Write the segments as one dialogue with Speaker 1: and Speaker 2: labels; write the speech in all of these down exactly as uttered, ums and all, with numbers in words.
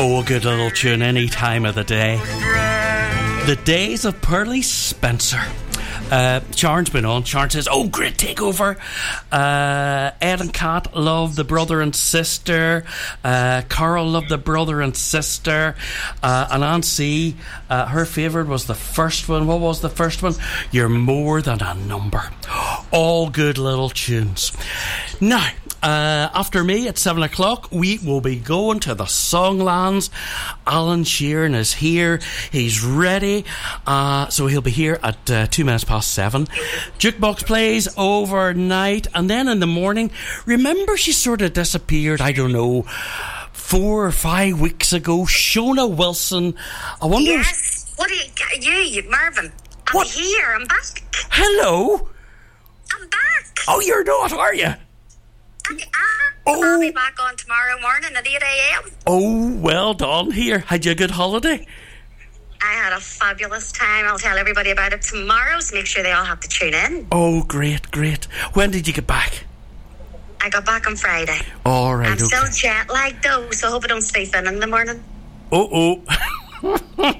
Speaker 1: Oh, a good little tune any time of the day. The Days of Pearly Spencer. Uh, Sharon's been on. Sharon says, oh, great takeover. Uh, Ed and Kat love the brother and sister. Uh, Carl loved the brother and sister. Uh, and Nancy, uh, her favourite was the first one. What was the first one? You're More Than a Number. All good little tunes. Now, Uh, after me at seven o'clock, we will be going to the Songlands. Alan Sheeran is here. He's ready. Uh, so he'll be here at uh, two minutes past seven. Jukebox plays overnight. And then in the morning, remember she sort of disappeared, I don't know, four or five weeks ago. Shona Wilson. I wonder...
Speaker 2: Yes. What are you... You, Marvin. I'm
Speaker 1: what?
Speaker 2: here. I'm back.
Speaker 1: Hello?
Speaker 2: I'm back.
Speaker 1: Oh, you're not, are you?
Speaker 2: I, oh. I'll be back on tomorrow morning at eight a.m.
Speaker 1: Oh, well done. Here, had you a good holiday?
Speaker 2: I had a fabulous time. I'll tell everybody about it tomorrow, so make sure they all have to tune in.
Speaker 1: Oh, great, great. When did you get back?
Speaker 2: I got back on Friday.
Speaker 1: All right,
Speaker 2: I'm
Speaker 1: okay.
Speaker 2: still jet lagged though, so I hope I don't sleep in in the morning.
Speaker 1: Oh, oh.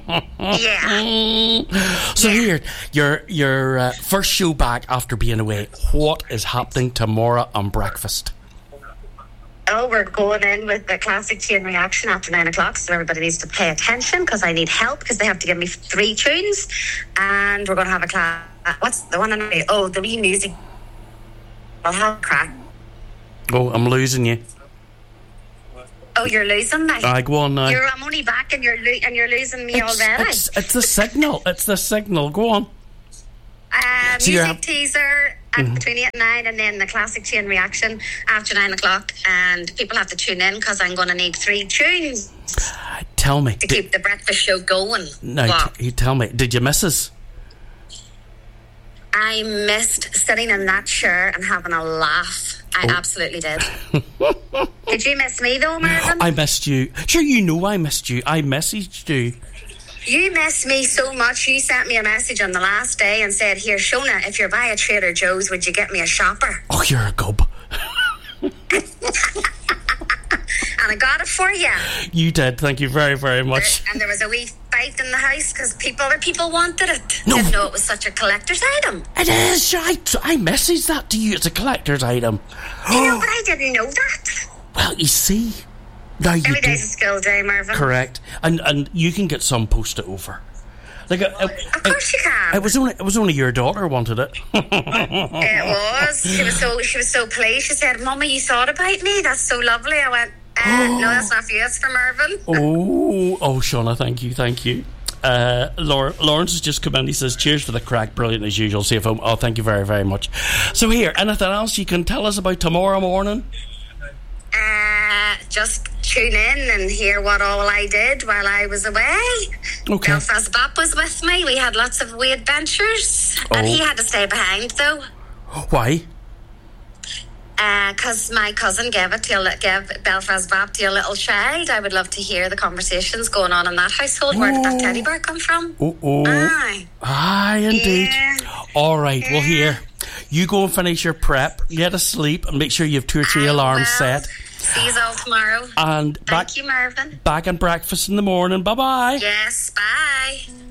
Speaker 2: Yeah.
Speaker 1: So
Speaker 2: yeah.
Speaker 1: here, your your uh, first show back after being away. What is happening tomorrow on breakfast?
Speaker 2: Oh, we're going in with the classic chain reaction after nine o'clock, so everybody needs to pay attention because I need help because they have to give me three tunes, and we're going to have a class. What's the one? On, oh, the wee music. I'll have a crack.
Speaker 1: Oh, I'm losing you.
Speaker 2: Oh, you're losing me.
Speaker 1: I go on now.
Speaker 2: You're, I'm only back, and you're lo- and you're losing me
Speaker 1: it's,
Speaker 2: already.
Speaker 1: It's, it's the signal. It's the signal. Go on.
Speaker 2: Uh,
Speaker 1: so
Speaker 2: music
Speaker 1: have-
Speaker 2: teaser at
Speaker 1: mm-hmm.
Speaker 2: between eight and nine, and then the classic chain reaction after nine o'clock. And people have to tune in because I'm going to need three tunes.
Speaker 1: Tell me
Speaker 2: to keep the breakfast show going.
Speaker 1: No, t- you tell me. Did you miss us?
Speaker 2: I missed sitting in that chair and having a laugh. I oh. absolutely did. Did you miss me though, Marvin?
Speaker 1: I missed you. Sure, you know I missed you. I messaged you.
Speaker 2: You missed me so much. You sent me a message on the last day and said, here, Shona, if you're by a Trader Joe's, would you get me a shopper?
Speaker 1: Oh, you're a gob.
Speaker 2: And I got it for you.
Speaker 1: You did. Thank you very, very much.
Speaker 2: There, and there was a wee fight in the house because people, other people wanted it.
Speaker 1: No.
Speaker 2: Didn't know it was such a collector's item.
Speaker 1: It is. I, I messaged that to you. It's a collector's item.
Speaker 2: You know, but I didn't know that.
Speaker 1: Well, you see. Now you
Speaker 2: Every
Speaker 1: do.
Speaker 2: day's a skill day, Marvin.
Speaker 1: Correct. And and you can get some posted over. Like a, a,
Speaker 2: of course
Speaker 1: a,
Speaker 2: you can.
Speaker 1: It was only it was only your daughter wanted it.
Speaker 2: It was. She was so she was so pleased. She said, "Mummy, you thought about me. That's so lovely." I went, uh, "No, that's not for you. It's for Marvin."
Speaker 1: oh, oh, Shona, thank you, thank you. Uh, Laura, Lawrence has just come in. He says, "Cheers for the crack, brilliant as usual." See if I'm, oh, thank you very, very much. So here, anything else you can tell us about tomorrow morning?
Speaker 2: Uh, just tune in and hear what all I did while I was away.
Speaker 1: Okay.
Speaker 2: Belfast Bop was with me. We had lots of wee adventures. Oh. And he had to stay behind, though.
Speaker 1: Why?
Speaker 2: Because uh, my cousin gave it to a, gave Belfast Bop to a little child. I would love to hear the conversations going on in that household. Oh. Where did that teddy bear come from?
Speaker 1: Oh, oh.
Speaker 2: Aye.
Speaker 1: Aye, indeed.
Speaker 2: Yeah.
Speaker 1: All right,
Speaker 2: yeah.
Speaker 1: well, here. You go and finish your prep, get a sleep, and make sure you have two or three
Speaker 2: I
Speaker 1: alarms
Speaker 2: will.
Speaker 1: set.
Speaker 2: See you all tomorrow.
Speaker 1: And
Speaker 2: Thank
Speaker 1: back,
Speaker 2: you, Marvin.
Speaker 1: Back on breakfast in the morning. Bye-bye.
Speaker 2: Yes, bye.